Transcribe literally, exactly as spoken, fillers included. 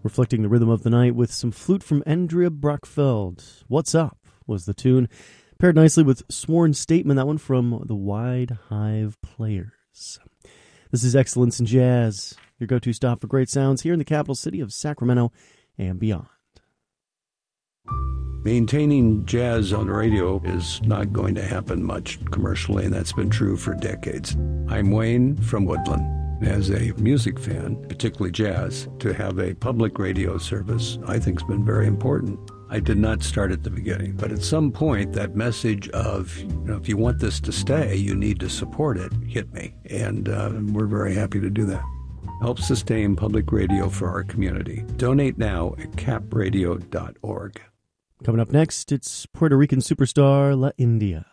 Reflecting the rhythm of the night with some flute from Andrea Brockfeld. What's Up was the tune. Paired nicely with Sworn Statement, that one from the Wide Hive Players. This is Excellence in Jazz, your go-to stop for great sounds here in the capital city of Sacramento and beyond. Maintaining jazz on the radio is not going to happen much commercially, and that's been true for decades. I'm Wayne from Woodland. As a music fan, particularly jazz, to have a public radio service I think has been very important. I did not start at the beginning, but at some point that message of, you know, if you want this to stay, you need to support it, hit me. And uh, we're very happy to do that. Help sustain public radio for our community. Donate now at cap radio dot org. Coming up next, it's Puerto Rican superstar La India.